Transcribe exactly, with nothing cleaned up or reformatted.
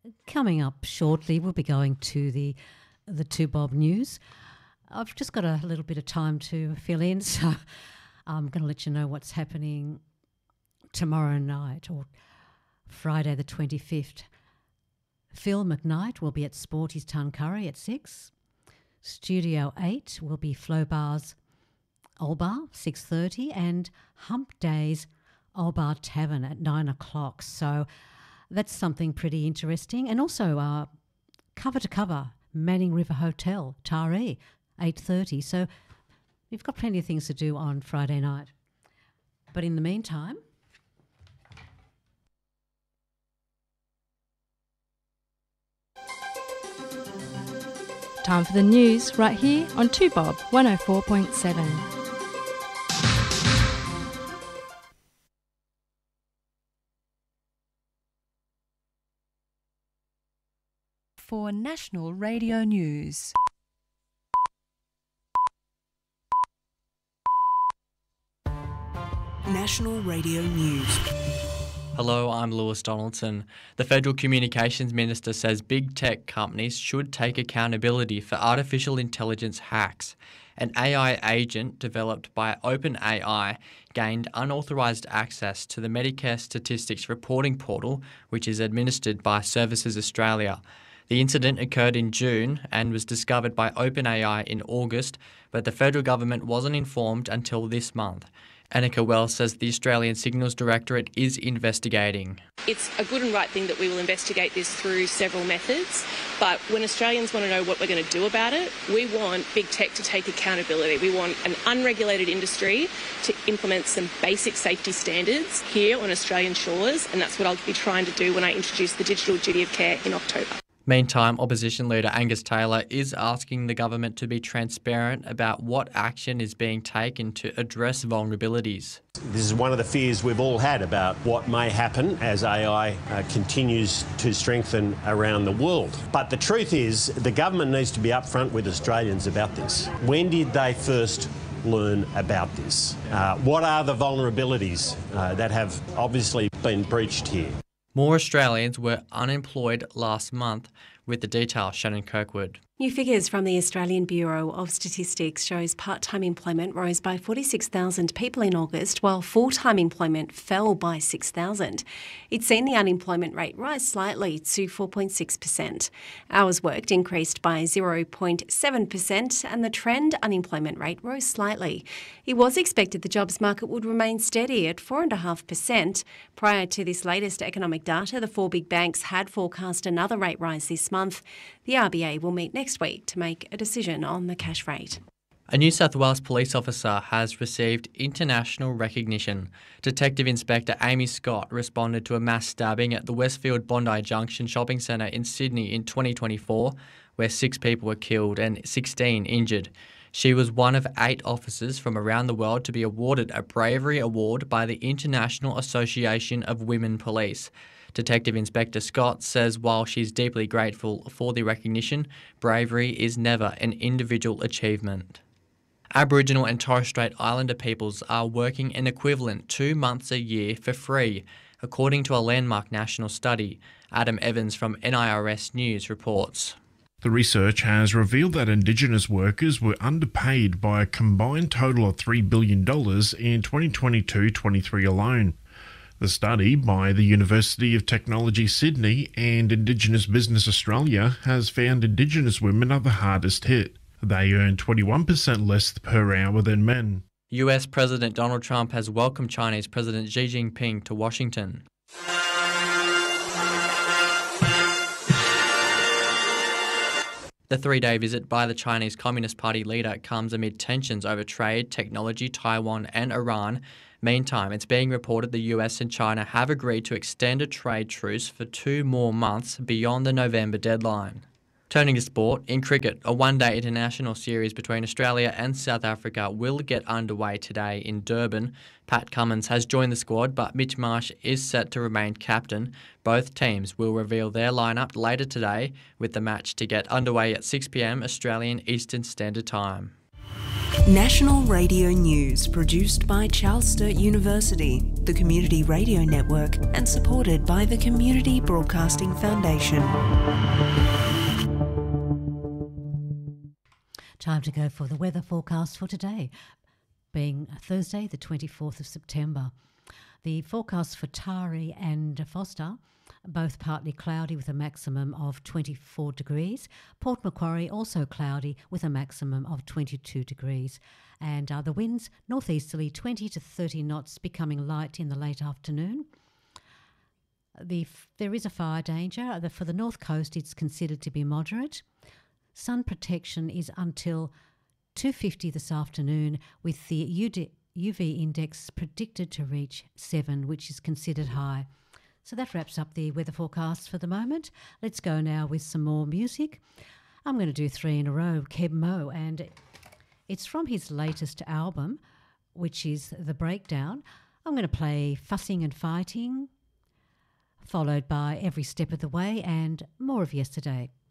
Coming up shortly, we'll be going to the the Two Bob News. I've just got a little bit of time to fill in, so I'm going to let you know what's happening tomorrow night or Friday the twenty-fifth. Phil McKnight will be at Sporty's Tuncurry at six. Studio eight will be Flow Bar's Old Bar, six thirty, and Hump Day's Old Bar Tavern at nine o'clock. So that's something pretty interesting. And also uh, Cover to Cover, Manning River Hotel, Taree, eight thirty. So we've got plenty of things to do on Friday night. But in the meantime, time for the news right here on two Bob one oh four point seven. For National Radio News. National Radio News. Hello, I'm Lewis Donaldson. The Federal Communications Minister says big tech companies should take accountability for artificial intelligence hacks. An A I agent developed by OpenAI gained unauthorised access to the Medicare Statistics Reporting Portal, which is administered by Services Australia. The incident occurred in June and was discovered by OpenAI in August, but the federal government wasn't informed until this month. Annika Wells says the Australian Signals Directorate is investigating. It's a good and right thing that we will investigate this through several methods, but when Australians want to know what we're going to do about it, we want big tech to take accountability. We want an unregulated industry to implement some basic safety standards here on Australian shores, and that's what I'll be trying to do when I introduce the Digital Duty of Care in October. Meantime, Opposition Leader Angus Taylor is asking the government to be transparent about what action is being taken to address vulnerabilities. This is one of the fears we've all had about what may happen as A I uh, continues to strengthen around the world. But the truth is, the government needs to be upfront with Australians about this. When did they first learn about this? Uh, what are the vulnerabilities uh, that have obviously been breached here? More Australians were unemployed last month, with the details Shannon Kirkwood. New figures from the Australian Bureau of Statistics shows part-time employment rose by forty-six thousand people in August, while full-time employment fell by six thousand. It's seen the unemployment rate rise slightly to four point six percent. Hours worked increased by zero point seven percent and the trend unemployment rate rose slightly. It was expected the jobs market would remain steady at four point five percent. Prior to this latest economic data, the four big banks had forecast another rate rise this month. The R B A will meet next week to make a decision on the cash rate. A New South Wales police officer has received international recognition. Detective Inspector Amy Scott responded to a mass stabbing at the Westfield Bondi Junction shopping centre in Sydney in twenty twenty-four, where six people were killed and sixteen injured. She was one of eight officers from around the world to be awarded a Bravery Award by the International Association of Women Police. Detective Inspector Scott says while she's deeply grateful for the recognition, bravery is never an individual achievement. Aboriginal and Torres Strait Islander peoples are working an equivalent two months a year for free, according to a landmark national study. Adam Evans from N I R S News reports. The research has revealed that Indigenous workers were underpaid by a combined total of three billion dollars in twenty twenty-two twenty-three alone. The study by the University of Technology Sydney and Indigenous Business Australia has found Indigenous women are the hardest hit. They earn twenty-one percent less per hour than men. U S President Donald Trump has welcomed Chinese President Xi Jinping to Washington. The three-day visit by the Chinese Communist Party leader comes amid tensions over trade, technology, Taiwan and Iran. Meantime, it's being reported the U S and China have agreed to extend a trade truce for two more months beyond the November deadline. Turning to sport, in cricket, a one-day international series between Australia and South Africa will get underway today in Durban. Pat Cummins has joined the squad, but Mitch Marsh is set to remain captain. Both teams will reveal their lineup later today, with the match to get underway at six p m Australian Eastern Standard Time. National Radio News, produced by Charles Sturt University, the Community Radio Network, and supported by the Community Broadcasting Foundation. Time to go for the weather forecast for today, being Thursday, the twenty-fourth of September. The forecast for Tari and Foster, both partly cloudy with a maximum of twenty-four degrees. Port Macquarie also cloudy with a maximum of twenty-two degrees. And uh, the winds northeasterly twenty to thirty knots, becoming light in the late afternoon. The, there is a fire danger. The, for the north coast, it's considered to be moderate. Sun protection is until two fifty this afternoon, with the U V index predicted to reach seven, which is considered high. So that wraps up the weather forecast for the moment. Let's go now with some more music. I'm going to do three in a row, Keb Mo, and it's from his latest album, which is The Breakdown. I'm going to play Fussing and Fighting, followed by Every Step of the Way and more of Yesterday.